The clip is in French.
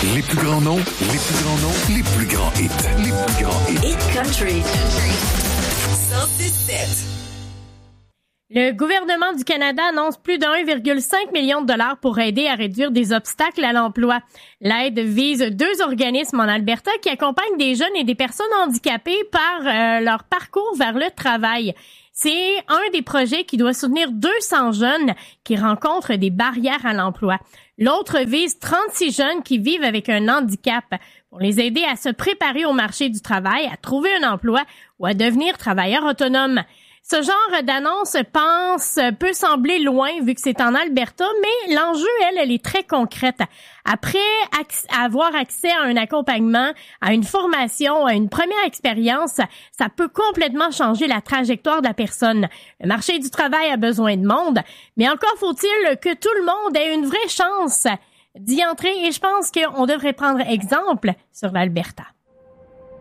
Les plus grands noms, les plus grands noms, les plus grands hits, les plus grands hits. Hit Country. 106.7. Le gouvernement du Canada annonce plus de 1,5 million de dollars pour aider à réduire des obstacles à l'emploi. L'aide vise 2 organismes en Alberta qui accompagnent des jeunes et des personnes handicapées par leur parcours vers le travail. C'est un des projets qui doit soutenir 200 jeunes qui rencontrent des barrières à l'emploi. L'autre vise 36 jeunes qui vivent avec un handicap pour les aider à se préparer au marché du travail, à trouver un emploi ou à devenir travailleurs autonomes. Ce genre d'annonce peut sembler loin vu que c'est en Alberta, mais l'enjeu, elle est très concrète. Après avoir accès à un accompagnement, à une formation, à une première expérience, ça peut complètement changer la trajectoire de la personne. Le marché du travail a besoin de monde, mais encore faut-il que tout le monde ait une vraie chance d'y entrer et je pense qu'on devrait prendre exemple sur l'Alberta.